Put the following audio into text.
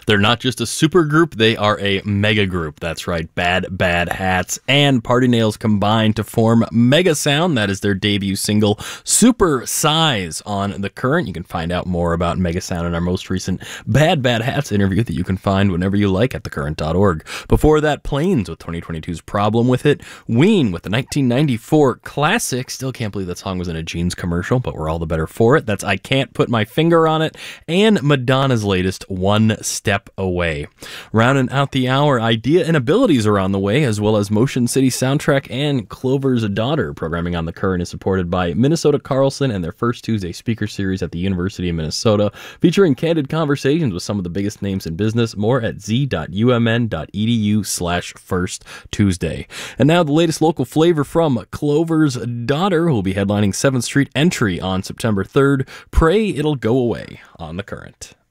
They're not just a super group, they are a mega group. That's right, Bad Bad Hats and Party Nails combined to form Mega Sound. That is their debut single, Super Size, on The Current. You can find out more about Mega Sound in our most recent Bad Bad Hats interview that you can find whenever you like at thecurrent.org. Before that, Planes with 2022's Problem With It, Ween with the 1994 classic, still can't believe that song was in a jeans commercial, but we're all the better for it. That's I Can't Put My Finger on It, and Madonna's latest, One Step Away. Rounding out the hour, Idea and Abilities are on the way, as well as Motion City Soundtrack and Clover's Daughter. Programming on The Current is supported by Minnesota Carlson and their First Tuesday speaker series at the University of Minnesota, featuring candid conversations with some of the biggest names in business. More at z.umn.edu/First Tuesday. And now the latest local flavor from Clover's Daughter, who will be headlining 7th Street Entry on September 3rd. Pray It'll Go Away on The Current.